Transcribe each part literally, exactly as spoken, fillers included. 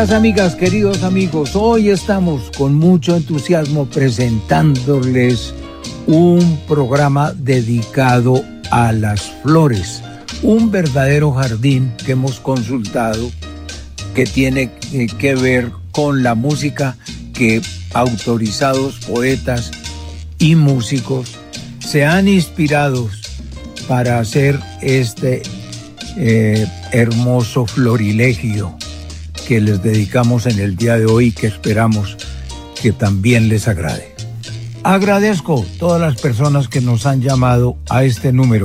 Amigas, queridos amigos, hoy estamos con mucho entusiasmo presentándoles un programa dedicado a las flores, un verdadero jardín que hemos consultado que tiene que ver con la música que autorizados poetas y músicos se han inspirado para hacer este eh, hermoso florilegio que les dedicamos en el día de hoy, que esperamos que también les agrade. Agradezco a todas las personas que nos han llamado a este número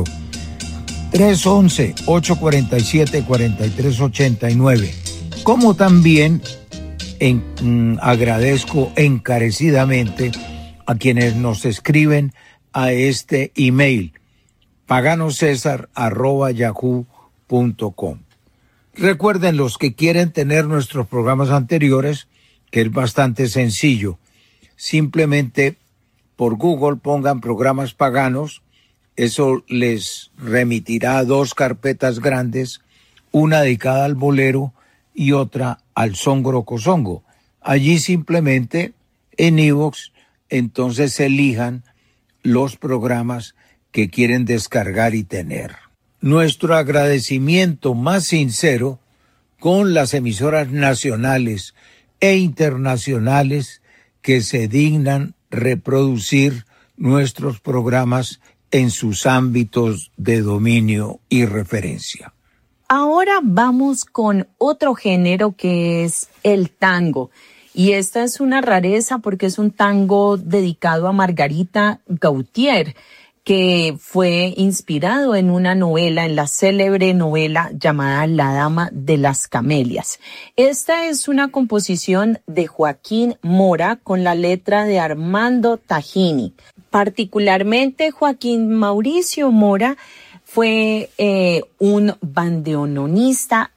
tres once, ocho cuarenta y siete, cuarenta y tres ochenta y nueve, como también en, mm, agradezco encarecidamente a quienes nos escriben a este email paganosesar arroba yahoo punto com. Recuerden, los que quieren tener nuestros programas anteriores, que es bastante sencillo, simplemente por Google pongan programas paganos, eso les remitirá a dos carpetas grandes, una dedicada al bolero y otra al son grocosongo. Allí simplemente en iVoox, entonces elijan los programas que quieren descargar y tener. Nuestro agradecimiento más sincero con las emisoras nacionales e internacionales que se dignan reproducir nuestros programas en sus ámbitos de dominio y referencia. Ahora vamos con otro género que es el tango. Y esta es una rareza porque es un tango dedicado a Margarita Gautier, que fue inspirado en una novela, en la célebre novela llamada La Dama de las Camelias. Esta es una composición de Joaquín Mora con la letra de Armando Tagini. Particularmente Joaquín Mauricio Mora fue eh, un bandoneonista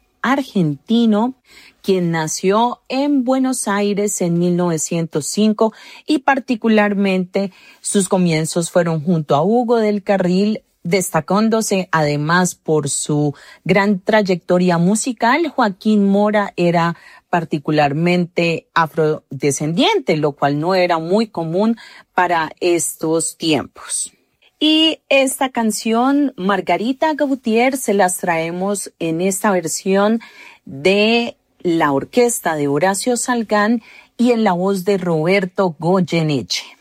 argentino quien nació en Buenos Aires en mil novecientos cinco y particularmente sus comienzos fueron junto a Hugo del Carril, destacándose además por su gran trayectoria musical. Joaquín Mora era particularmente afrodescendiente, lo cual no era muy común para estos tiempos. Y esta canción, Margarita Gautier, se las traemos en esta versión de la orquesta de Horacio Salgán y en la voz de Roberto Goyeneche.